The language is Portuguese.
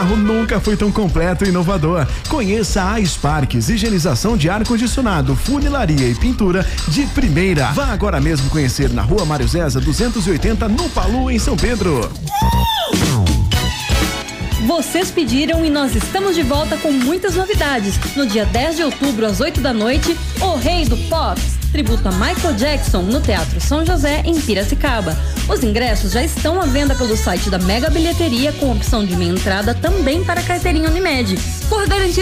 carro nunca foi tão completo e inovador. Conheça a Sparks, higienização de ar-condicionado, funilaria e pintura de primeira. Vá agora mesmo conhecer na Rua Mário Zeza 280, no Palu, em São Pedro. Vocês pediram e nós estamos de volta com muitas novidades. No dia 10 de outubro, às 8 da noite, O Rei do Pop, tributo a Michael Jackson, no Teatro São José, em Piracicaba. Os ingressos já estão à venda pelo site da Mega Bilheteria, com opção de meia entrada também para a carteirinha Unimed. Por garantir